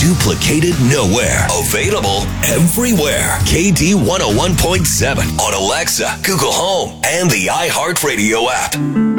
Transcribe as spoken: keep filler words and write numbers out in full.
duplicated nowhere. Available everywhere. K D one oh one point seven on Alexa, Google Home, and the iHeartRadio app.